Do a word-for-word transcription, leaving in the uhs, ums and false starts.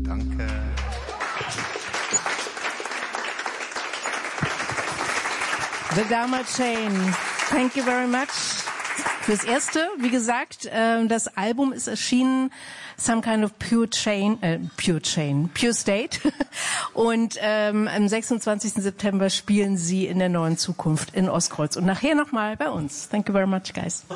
Danke. The Dharma Chain. Thank you very much. Fürs Erste, wie gesagt, das Album ist erschienen, Some Kind of Pure Chain, äh, Pure Chain, Pure State. Und ähm, am sechsundzwanzigsten September spielen sie in der Neuen Zukunft in Ostkreuz. Und nachher nochmal bei uns. Thank you very much, guys.